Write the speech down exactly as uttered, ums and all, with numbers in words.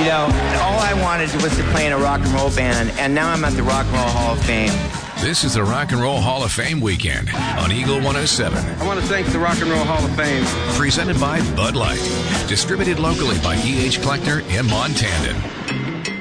know, all I wanted was to play in a rock and roll band, and now I'm at the Rock and Roll Hall of Fame. This is the Rock and Roll Hall of Fame weekend on Eagle one oh seven. I want to thank the Rock and Roll Hall of Fame. Presented by Bud Light. Distributed locally by E H Kleckner in Montandon.